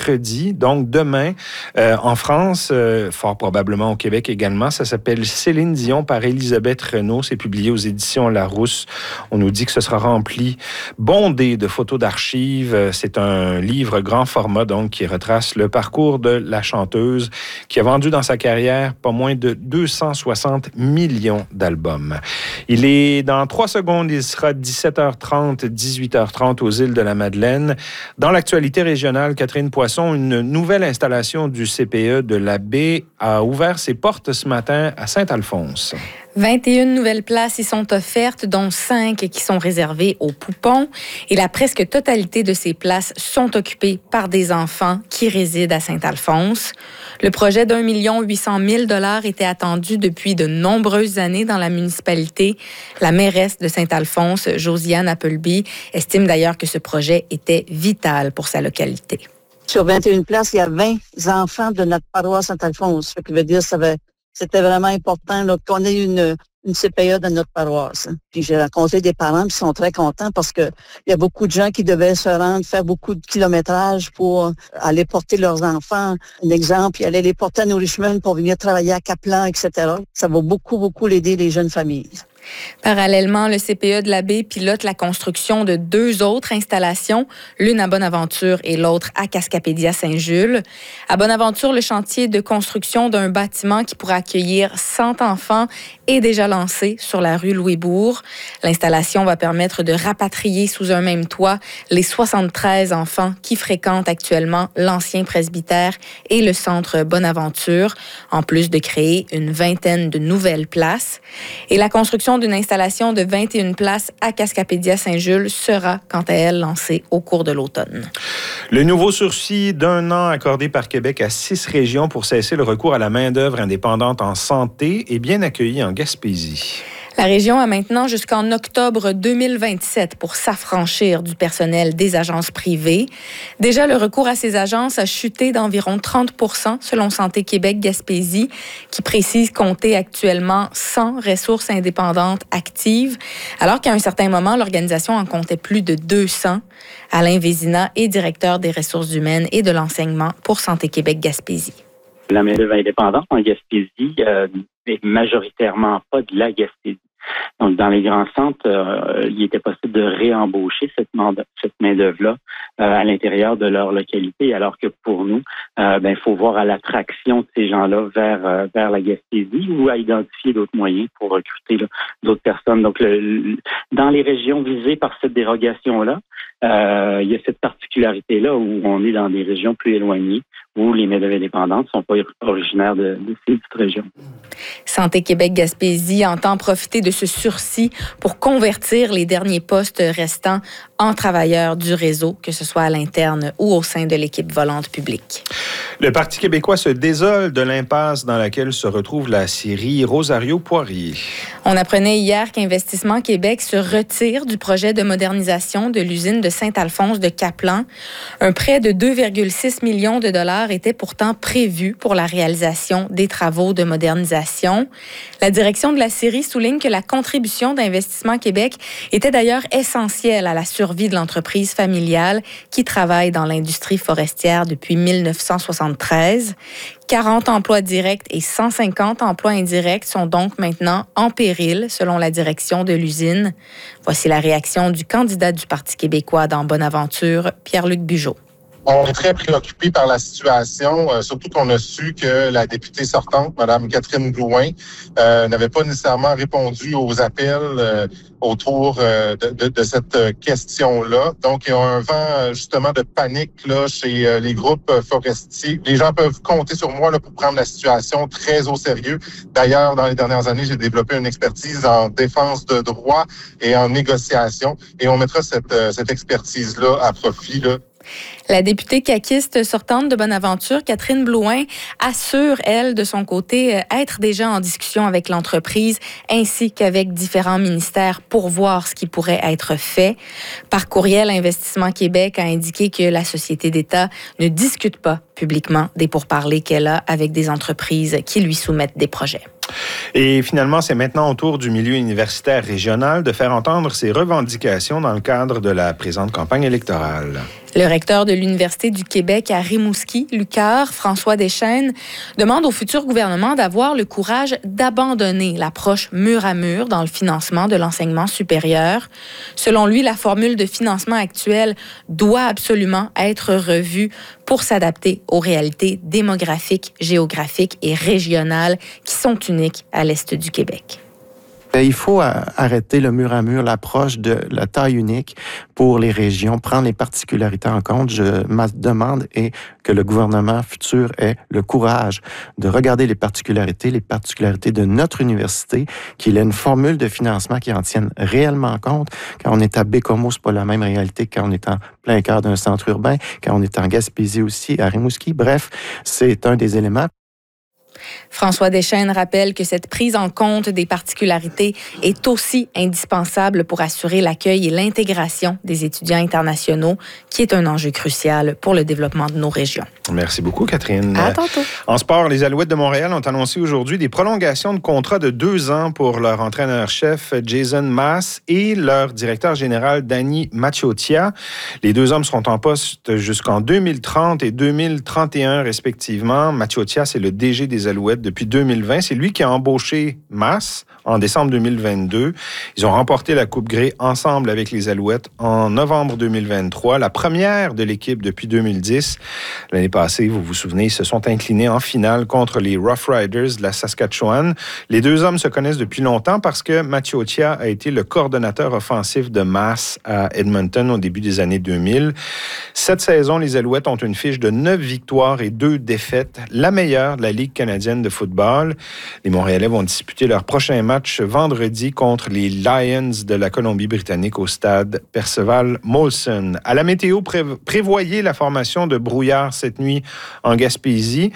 mercredi, donc demain, en France, fort probablement au Québec également. Ça s'appelle Céline Dion par Élisabeth Renaud. C'est publié aux éditions Larousse. On nous dit que ce sera rempli, bondé de photos d'archives. C'est un livre grand format, donc, qui retrace le parcours de la chanteuse qui a vendu dans sa carrière pas moins de 260 millions d'albums. Il est dans 3 secondes, il sera 17h30, 18h30 aux îles de la Madeleine. Dans l'actualité régionale, Catherine Poisson, une nouvelle installation du CPE de la Baie a ouvert ses portes ce matin à Saint-Alphonse. 21 nouvelles places y sont offertes, dont 5 qui sont réservées aux poupons. Et la presque totalité de ces places sont occupées par des enfants qui résident à Saint-Alphonse. Le projet d'1 800 000 $ était attendu depuis de nombreuses années dans la municipalité. La mairesse de Saint-Alphonse, Josiane Appleby, estime d'ailleurs que ce projet était vital pour sa localité. Sur 21 places, il y a 20 enfants de notre paroisse Saint-Alphonse. Ce qui veut dire que c'était vraiment important là, qu'on ait une CPE dans notre paroisse. Puis j'ai rencontré des parents qui sont très contents parce que il y a beaucoup de gens qui devaient se rendre, faire beaucoup de kilométrage pour aller porter leurs enfants. Un exemple, ils allaient les porter à New Richmond pour venir travailler à Kaplan, etc. Ça va beaucoup l'aider les jeunes familles. Parallèlement, le CPE de la Baie pilote la construction de 2 autres installations, l'une à Bonaventure et l'autre à Cascapédia-Saint-Jules. À Bonaventure, le chantier de construction d'un bâtiment qui pourra accueillir 100 enfants est déjà lancé sur la rue Louisbourg. L'installation va permettre de rapatrier sous un même toit les 73 enfants qui fréquentent actuellement l'ancien presbytère et le centre Bonaventure, en plus de créer une 20aine de nouvelles places. Et la construction d'une installation de 21 places à Cascapédia-Saint-Jules sera, quant à elle, lancée au cours de l'automne. Le nouveau sursis d'1 an accordé par Québec à 6 régions pour cesser le recours à la main-d'œuvre indépendante en santé est bien accueilli en Gaspésie. La région a maintenant jusqu'en octobre 2027 pour s'affranchir du personnel des agences privées. Déjà, le recours à ces agences a chuté d'environ 30 % selon Santé Québec Gaspésie, qui précise compter actuellement 100 ressources indépendantes actives, alors qu'à un certain moment, l'organisation en comptait plus de 200. Alain Vézina est directeur des ressources humaines et de l'enseignement pour Santé Québec Gaspésie. La main-d'œuvre indépendante en Gaspésie n'est majoritairement pas de la Gaspésie. Donc, dans les grands centres, il était possible de réembaucher cette main-d'œuvre-là à l'intérieur de leur localité, alors que pour nous, il faut voir à l'attraction de ces gens-là vers la Gaspésie ou à identifier d'autres moyens pour recruter d'autres personnes. Donc, dans les régions visées par cette dérogation-là, il y a cette particularité-là où on est dans des régions plus éloignées, où les main-d'œuvre indépendantes ne sont pas originaires de ces petites régions. Santé Québec Gaspésie entend profiter de ce sursis pour convertir les derniers postes restants en travailleurs du réseau, que ce soit à l'interne ou au sein de l'équipe volante publique. Le Parti québécois se désole de l'impasse dans laquelle se retrouve la scierie Rosario-Poirier. On apprenait hier qu'Investissement Québec se retire du projet de modernisation de l'usine de Saint-Alphonse de Kaplan. Un prêt de 2,6 millions de dollars était pourtant prévu pour la réalisation des travaux de modernisation. La direction de la scierie souligne que la contribution d'Investissement Québec était d'ailleurs essentielle à la survie de l'entreprise familiale qui travaille dans l'industrie forestière depuis 1973. 40 emplois directs et 150 emplois indirects sont donc maintenant en péril, selon la direction de l'usine. Voici la réaction du candidat du Parti québécois dans Bonaventure, Pierre-Luc Bugeaud. On est très préoccupé par la situation, surtout qu'on a su que la députée sortante, Mme Catherine Blouin, n'avait pas nécessairement répondu aux appels autour de cette question-là. Donc, il y a un vent justement de panique là chez les groupes forestiers. Les gens peuvent compter sur moi là, pour prendre la situation très au sérieux. D'ailleurs, dans les dernières années, j'ai développé une expertise en défense de droit et en négociation. Et on mettra cette expertise-là à profit là. La députée caquiste sortante de Bonaventure, Catherine Blouin, assure, elle, de son côté, être déjà en discussion avec l'entreprise ainsi qu'avec différents ministères pour voir ce qui pourrait être fait. Par courriel, Investissement Québec a indiqué que la société d'État ne discute pas publiquement des pourparlers qu'elle a avec des entreprises qui lui soumettent des projets. Et finalement, c'est maintenant au tour du milieu universitaire régional de faire entendre ses revendications dans le cadre de la présente campagne électorale. Le recteur de l'Université du Québec à Rimouski, l'UQAR, François Deschênes, demande au futur gouvernement d'avoir le courage d'abandonner l'approche mur à mur dans le financement de l'enseignement supérieur. Selon lui, la formule de financement actuelle doit absolument être revue pour s'adapter aux réalités démographiques, géographiques et régionales qui sont uniques à l'Est du Québec. Il faut arrêter le mur à mur, l'approche de la taille unique pour les régions, prendre les particularités en compte. Ma demande est que le gouvernement futur ait le courage de regarder les particularités de notre université, qu'il ait une formule de financement qui en tienne réellement compte. Quand on est à Bécomo, c'est pas la même réalité que quand on est en plein cœur d'un centre urbain, quand on est en Gaspésie aussi, à Rimouski. Bref, c'est un des éléments. François Deschênes rappelle que cette prise en compte des particularités est aussi indispensable pour assurer l'accueil et l'intégration des étudiants internationaux, qui est un enjeu crucial pour le développement de nos régions. Merci beaucoup, Catherine. À tantôt. En sport, les Alouettes de Montréal ont annoncé aujourd'hui des prolongations de contrat de 2 ans pour leur entraîneur-chef Jason Maas et leur directeur général Danny Maciocia. Les 2 hommes seront en poste jusqu'en 2030 et 2031 respectivement. Maciocia, c'est le DG des Alouettes depuis 2020. C'est lui qui a embauché Maas en décembre 2022. Ils ont remporté la Coupe Grey ensemble avec les Alouettes en novembre 2023, la première de l'équipe depuis 2010. L'année passée, vous vous souvenez, ils se sont inclinés en finale contre les Rough Riders de la Saskatchewan. Les 2 hommes se connaissent depuis longtemps parce que Maciocia a été le coordonnateur offensif de Maas à Edmonton au début des années 2000. Cette saison, les Alouettes ont une fiche de 9 victoires et 2 défaites, la meilleure de la Ligue canadienne de football. Les Montréalais vont disputer leur prochain match vendredi contre les Lions de la Colombie-Britannique au stade Percival Molson. À la météo, prévoyez la formation de brouillard cette nuit en Gaspésie.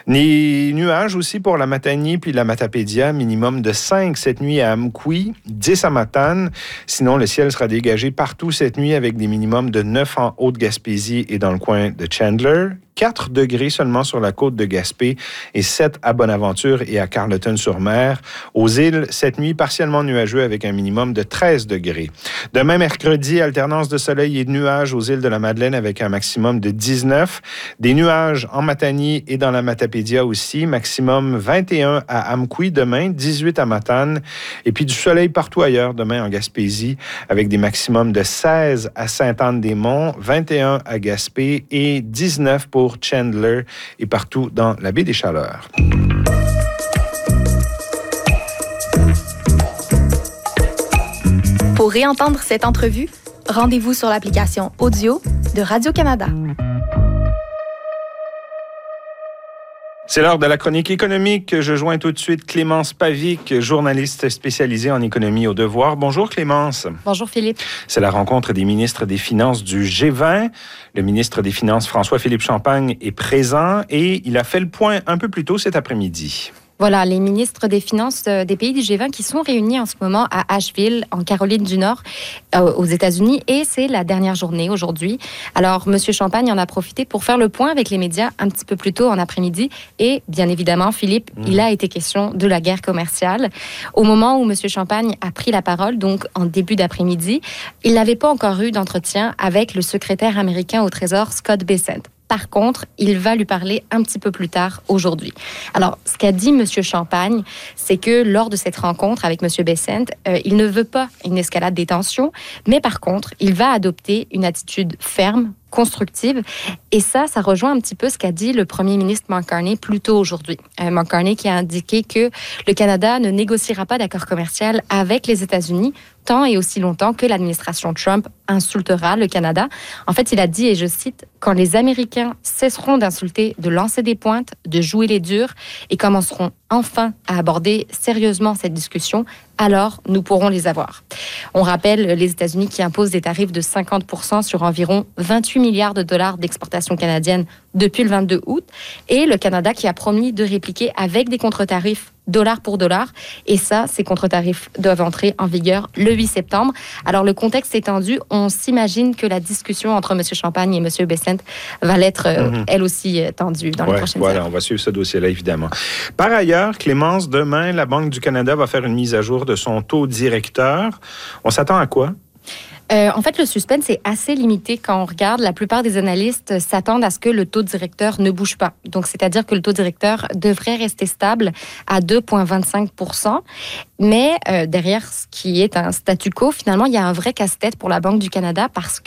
Les nuages aussi pour la Matanie puis la Matapédia, minimum de 5 cette nuit à Amqui, 10 à Matane. Sinon, le ciel sera dégagé partout cette nuit avec des minimums de 9 en Haute-Gaspésie et dans le coin de Chandler. 4 degrés seulement sur la côte de Gaspé et 7 à Bonaventure et à Carleton-sur-Mer. Aux îles, cette nuit, partiellement nuageux avec un minimum de 13 degrés. Demain, mercredi, alternance de soleil et de nuages aux îles de la Madeleine avec un maximum de 19. Des nuages en Matanie et dans la Matapédia aussi. Maximum 21 à Amqui demain, 18 à Matane. Et puis du soleil partout ailleurs demain en Gaspésie avec des maximums de 16 à Sainte-Anne-des-Monts, 21 à Gaspé et 19 pour Chandler et partout dans la baie des Chaleurs. Pour réentendre cette entrevue, rendez-vous sur l'application audio de Radio-Canada. C'est l'heure de la chronique économique. Je joins tout de suite Clémence Pavic, journaliste spécialisée en économie au Devoir. Bonjour Clémence. Bonjour Philippe. C'est la rencontre des ministres des Finances du G20. Le ministre des Finances, François-Philippe Champagne, est présent et il a fait le point un peu plus tôt cet après-midi. Voilà, les ministres des Finances des pays du G20 qui sont réunis en ce moment à Asheville, en Caroline du Nord, aux États-Unis, et c'est la dernière journée aujourd'hui. Alors, M. Champagne en a profité pour faire le point avec les médias un petit peu plus tôt en après-midi, et bien évidemment, Philippe, il a été question de la guerre commerciale. Au moment où M. Champagne a pris la parole, donc en début d'après-midi, il n'avait pas encore eu d'entretien avec le secrétaire américain au Trésor, Scott Bessent. Par contre, il va lui parler un petit peu plus tard aujourd'hui. Alors, ce qu'a dit M. Champagne, c'est que lors de cette rencontre avec M. Bessent, il ne veut pas une escalade des tensions, mais par contre, il va adopter une attitude ferme, constructive. Et ça rejoint un petit peu ce qu'a dit le premier ministre Mark Carney plus tôt aujourd'hui. Mark Carney qui a indiqué que le Canada ne négociera pas d'accord commercial avec les États-Unis tant et aussi longtemps que l'administration Trump insultera le Canada. En fait, il a dit, et je cite, « Quand les Américains cesseront d'insulter, de lancer des pointes, de jouer les durs et commenceront enfin à aborder sérieusement cette discussion, alors nous pourrons les avoir. » On rappelle les États-Unis qui imposent des tarifs de 50% sur environ 28 milliards de dollars d'exportation canadienne depuis le 22 août et le Canada qui a promis de répliquer avec des contre-tarifs dollar pour dollar. Et ça, ces contre-tarifs doivent entrer en vigueur le 8 septembre. Alors, le contexte est tendu. On s'imagine que la discussion entre M. Champagne et M. Bessent va l'être, elle aussi, tendue dans les prochaines heures. On va suivre ce dossier-là, évidemment. Par ailleurs, Clémence, demain, la Banque du Canada va faire une mise à jour de son taux directeur. On s'attend à quoi? En fait, le suspense est assez limité quand on regarde. La plupart des analystes s'attendent à ce que le taux directeur ne bouge pas. Donc, c'est-à-dire que le taux directeur devrait rester stable à 2,25%. Mais derrière ce qui est un statu quo, finalement, il y a un vrai casse-tête pour la Banque du Canada parce